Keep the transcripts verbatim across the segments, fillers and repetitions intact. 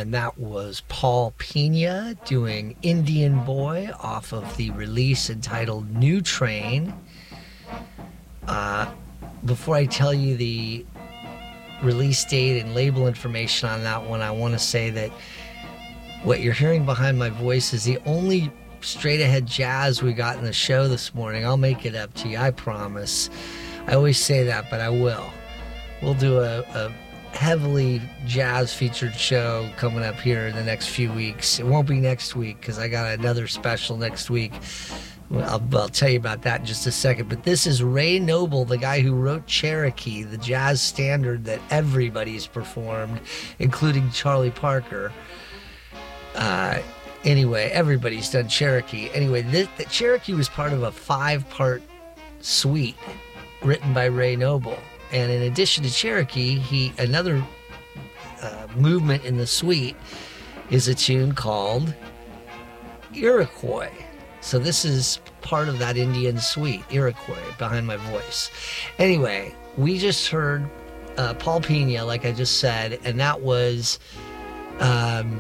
and that was Paul Pena doing Indian Boy off of the release entitled New Train. Uh, before I tell you the release date and label information on that one, I want to say that what you're hearing behind my voice is the only straight ahead jazz we got in the show this morning. I'll make it up to you, I promise. I always say that, but I will. We'll do a, a heavily jazz featured show coming up here in the next few weeks. It won't be next week because I got another special next week. I'll, I'll tell you about that in just a second. But this is Ray Noble, the guy who wrote Cherokee, the jazz standard that everybody's performed, including Charlie Parker. Uh, anyway, everybody's done Cherokee. Anyway, this, the Cherokee was part of a five-part suite written by Ray Noble. And in addition to Cherokee, he another uh, movement in the suite is a tune called Iroquois. So this is part of that Indian suite, Iroquois, behind my voice. Anyway, we just heard uh, Paul Pena, like I just said, and that was, um,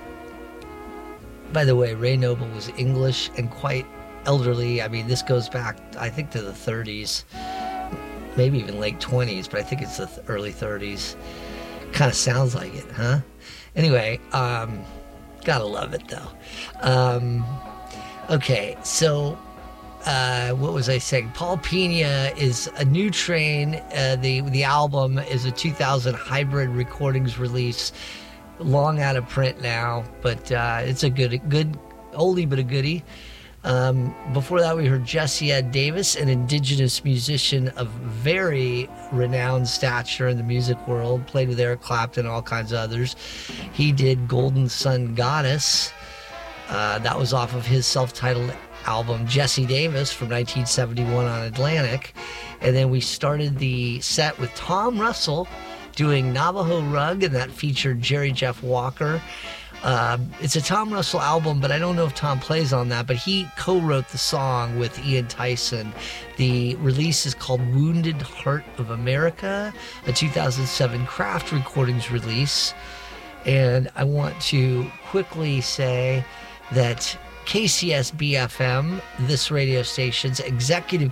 by the way, Ray Noble was English and quite elderly. I mean, this goes back, I think, to the thirties. Maybe even late twenties, but I think it's the th- early thirties. Kind of sounds like it, huh? Anyway, um, gotta love it, though. Um, okay, so uh, what was I saying? Paul Pena is a New Train. Uh, the, the album is a two thousand hybrid recordings release, long out of print now, but uh, it's a good, good oldie but a goodie. Um, before that, we heard Jesse Ed Davis, an indigenous musician of very renowned stature in the music world, played with Eric Clapton and all kinds of others. He did Golden Sun Goddess. Uh, that was off of his self-titled album, Jesse Davis, from nineteen seventy-one on Atlantic. And then we started the set with Tom Russell doing Navajo Rug, and that featured Jerry Jeff Walker. Uh, it's a Tom Russell album, but I don't know if Tom plays on that, but he co-wrote the song with Ian Tyson. The release is called Wounded Heart of America, a two thousand seven Kraft Recordings release. And I want to quickly say that K C S B F M, this radio station's executive